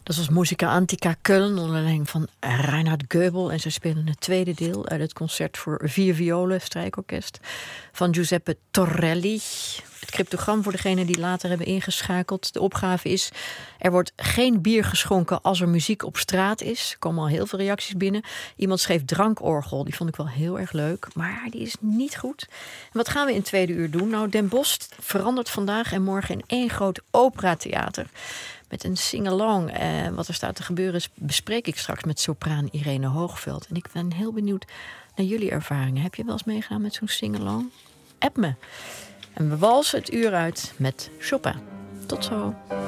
Dat was Musica Antica Köln onder leiding van Reinhard Goebel. En ze spelen het tweede deel uit het concert voor 4 violen, strijkorkest van Giuseppe Torelli. Het cryptogram voor degenen die later hebben ingeschakeld. De opgave is: er wordt geen bier geschonken als er muziek op straat is. Er komen al heel veel reacties binnen. Iemand schreef drankorgel, die vond ik wel heel erg leuk, maar die is niet goed. En wat gaan we in het tweede uur doen? Nou, Den Bosch verandert vandaag en morgen in 1 groot operatheater. Met een sing-along. Wat er staat te gebeuren bespreek ik straks met sopraan Irene Hoogveld. En ik ben heel benieuwd naar jullie ervaringen. Heb je wel eens meegaan met zo'n sing-along? App me. En we walsen het uur uit met Chopin. Tot zo.